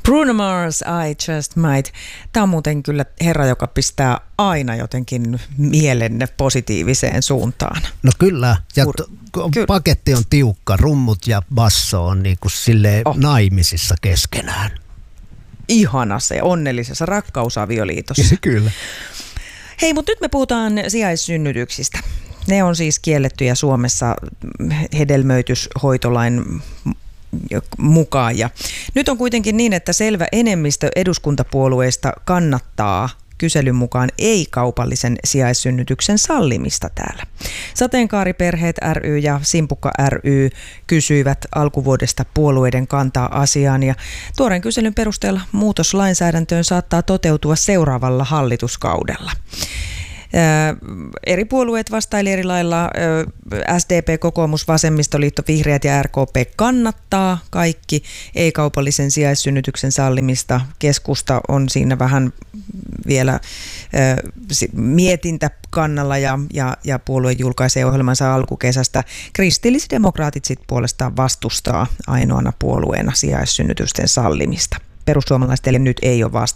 Bruno Mars, I Just Might. Tämä on muuten kyllä herra, joka pistää aina jotenkin mielenne positiiviseen suuntaan. No kyllä, ja paketti on tiukka, rummut ja basso on niin kuin silleen naimisissa keskenään. Ihana se, onnellisessa rakkausavioliitossa. Kyllä. Hei, mutta nyt me puhutaan sijaissynnytyksistä. Ne on siis kiellettyjä Suomessa hedelmöityshoitolain mukaan. Ja nyt on kuitenkin niin, että selvä enemmistö eduskuntapuolueista kannattaa kyselyn mukaan ei-kaupallisen sijaissynnytyksen sallimista täällä. Sateenkaariperheet ry ja Simpukka ry kysyivät alkuvuodesta puolueiden kantaa asiaan ja tuoreen kyselyn perusteella muutos lainsäädäntöön saattaa toteutua seuraavalla hallituskaudella. Eri puolueet vastaili eri lailla. SDP, kokoomus, vasemmistoliitto, vihreät ja RKP kannattaa kaikki ei-kaupallisen sijaissynnytyksen sallimista. Keskusta on siinä vähän vielä mietintä kannalla ja puolue julkaisee ohjelmansa alkukesästä. Kristillisdemokraatit sitten puolestaan vastustaa ainoana puolueena sijaissynnytysten sallimista. Perussuomalaiset nyt ei ole vastannut